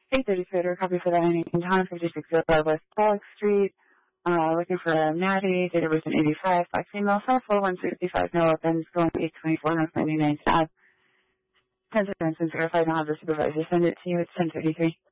833 order copy for that in town, 5605 West Pollock Street. Looking for a Maddie, date of birth in 85, black female, 5'4", 165, no weapons, going 824, North 99th Ave. 10 seconds since verified, I'll have the supervisor send it to you. It's 1033.